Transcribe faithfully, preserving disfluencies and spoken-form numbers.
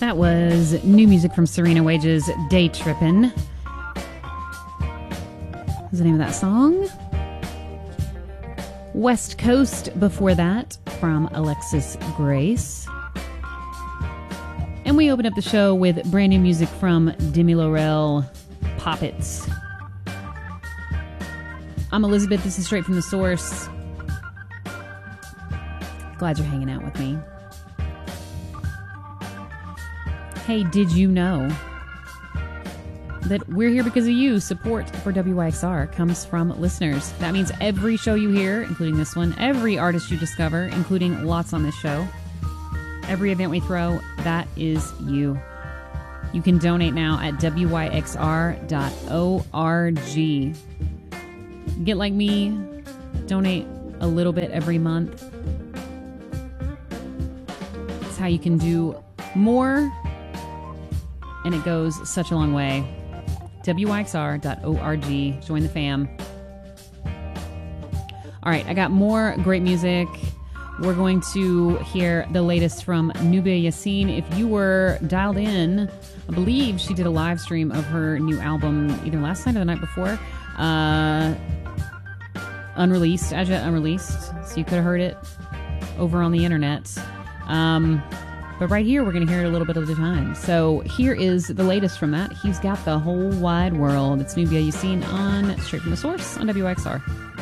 That was new music from Serena Wages, Day Trippin'. What's the name of that song? West Coast before that from Alexis Grace. And we open up the show with brand new music from Demi Laurel, Poppets. I'm Elizabeth. This is Straight from the Source. Glad you're hanging out with me. Hey, did you know that we're here because of you? Support for W Y X R comes from listeners. That means every show you hear, including this one, every artist you discover, including lots on this show, every event we throw, that is you. You can donate now at W Y X R dot org. Get like me, donate a little bit every month. It's how you can do more, and it goes such a long way. W Y X R dot org. Join the fam. All right, I got more great music. We're going to hear the latest from Nubia Yassin. If you were dialed in, I believe she did a live stream of her new album either last night or the night before. Uh, unreleased, as yet unreleased. So you could have heard it over on the internet. Um... But right here, we're going to hear it a little bit at a time. So here is the latest from that. He's got the whole wide world. It's Nubia Yassin on Straight from the Source on W Y X R.